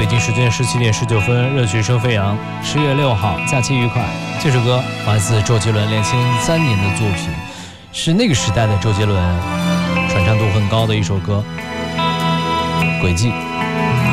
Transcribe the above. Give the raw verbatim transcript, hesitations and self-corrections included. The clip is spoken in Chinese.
京时间十七点十九分，热曲声飞扬。十月六号，假期愉快。这首歌来自周杰伦两千零三年的作品，是那个时代的周杰伦传唱度很高的一首歌，《轨迹》。